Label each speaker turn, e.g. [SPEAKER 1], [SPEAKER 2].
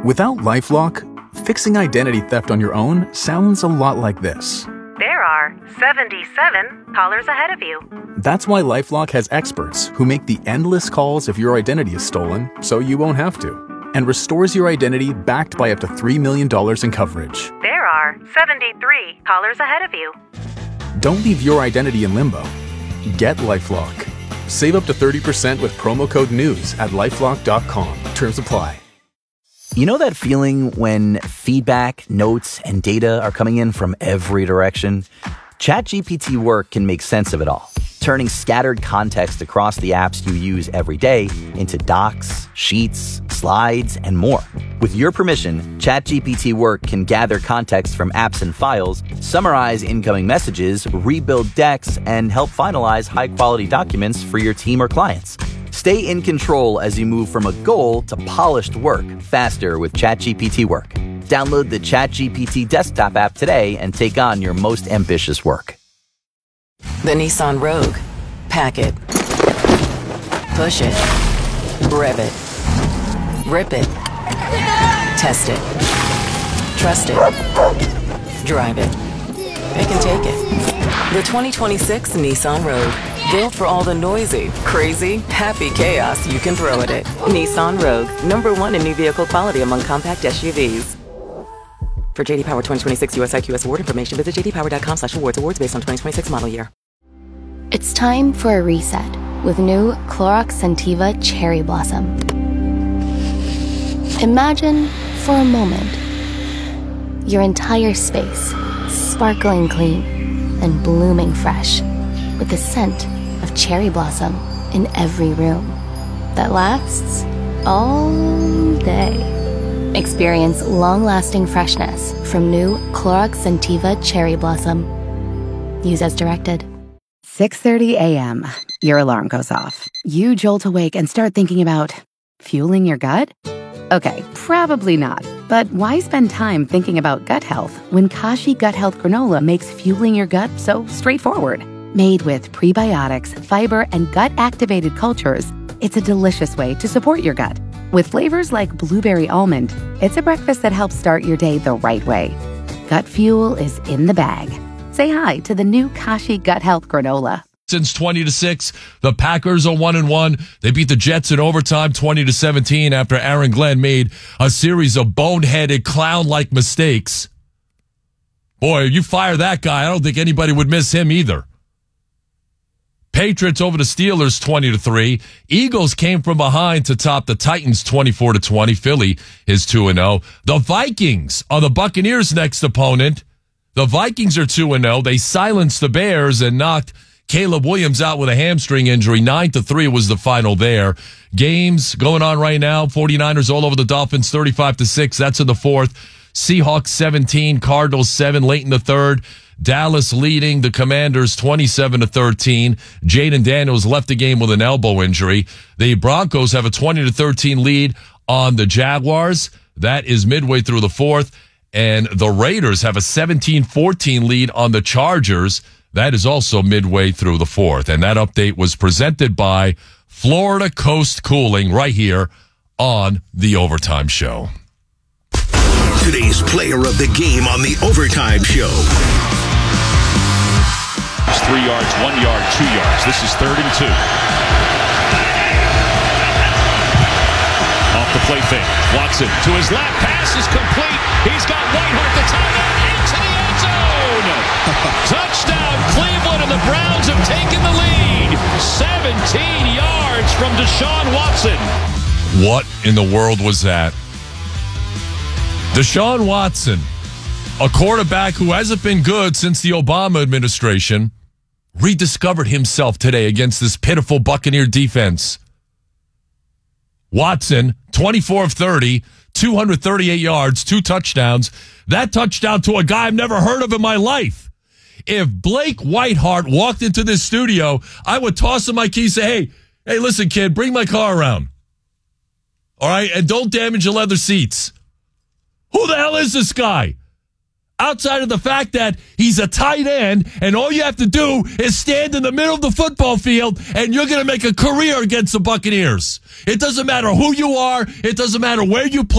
[SPEAKER 1] Without LifeLock, fixing identity theft on your own sounds a lot like this.
[SPEAKER 2] There are 77 callers ahead of you.
[SPEAKER 1] That's why LifeLock has experts who make the endless calls if your identity is stolen, so you won't have to, and restores your identity backed by up to $3 million in coverage.
[SPEAKER 2] There are 73 callers ahead of you.
[SPEAKER 1] Don't leave your identity in limbo. Get LifeLock. Save up to 30% with promo code NEWS at LifeLock.com. Terms apply.
[SPEAKER 3] You know that feeling when feedback, notes, and data are coming in from every direction? ChatGPT Work can make sense of it all, turning scattered context across the apps you use every day into docs, sheets, slides, and more. With your permission, ChatGPT Work can gather context from apps and files, summarize incoming messages, rebuild decks, and help finalize high-quality documents for your team or clients. Stay in control as you move from a goal to polished work faster with ChatGPT Work. Download the ChatGPT desktop app today and take on your most ambitious work.
[SPEAKER 4] The Nissan Rogue. Pack it. Push it. Rev it. Rip it. Test it. Trust it. Drive it. It can take it. The 2026 Nissan Rogue. Built for all the noisy, crazy, happy chaos you can throw at it. Nissan Rogue. #1 in new vehicle quality among compact SUVs. For JD Power 2026 US IQS award information, visit jdpower.com/awards. Awards based on 2026 model year.
[SPEAKER 5] It's time for a reset with new Clorox Scentiva Cherry Blossom. Imagine, for a moment, your entire space sparkling clean and blooming fresh with the scent of cherry blossom in every room that lasts all day. Experience long-lasting freshness from new Clorox Scentiva Cherry Blossom. Use as directed.
[SPEAKER 6] 6:30 a.m. Your alarm goes off. You jolt awake and start thinking about fueling your gut? Okay, probably not. But why spend time thinking about gut health when Kashi Gut Health Granola makes fueling your gut so straightforward? Made with prebiotics, fiber, and gut-activated cultures, it's a delicious way to support your gut. With flavors like blueberry almond, it's a breakfast that helps start your day the right way. Gut fuel is in the bag. Say hi to the new Kashi Gut Health Granola.
[SPEAKER 7] Since 20-6, the Packers are 1-1. They beat the Jets in overtime 20-17 after Aaron Glenn made a series of boneheaded clown-like mistakes. Boy, you fire that guy, I don't think anybody would miss him either. Patriots over the Steelers 20-3. Eagles came from behind to top the Titans 24-20. Philly is 2-0. The Vikings are the Buccaneers' next opponent. The Vikings are 2-0. They silenced the Bears and knocked Caleb Williams out with a hamstring injury. 9-3 was the final there. Games going on right now. 49ers all over the Dolphins 35-6. That's in the fourth. Seahawks 17, Cardinals 7 late in the third. Dallas leading the Commanders 27-13. Jaden Daniels left the game with an elbow injury. The Broncos have a 20-13 lead on the Jaguars. That is midway through the fourth. And the Raiders have a 17-14 lead on the Chargers. That is also midway through the fourth. And that update was presented by Florida Coast Cooling right here on the Overtime Show.
[SPEAKER 8] Today's player of the game on the Overtime Show.
[SPEAKER 9] It's 3 yards, 1 yard, 2 yards. This is 3rd and 2. Off the play fake. Watson to his left. Pass is complete. He's got Whitehart, the tight end, into the end zone. Touchdown, Cleveland, and the Browns have taken the lead. 17 yards from Deshaun Watson.
[SPEAKER 7] What in the world was that? Deshaun Watson, a quarterback who hasn't been good since the Obama administration, rediscovered himself today against this pitiful Buccaneer defense. Watson, 24 of 30, 238 yards, 2 touchdowns. That touchdown to a guy I've never heard of in my life. If Blake Whitehart walked into this studio, I would toss him my keys and say, hey, listen, kid, bring my car around. All right? And don't damage the leather seats. Who the hell is this guy? Outside of the fact that he's a tight end and all you have to do is stand in the middle of the football field and you're going to make a career against the Buccaneers. It doesn't matter who you are. It doesn't matter where you play.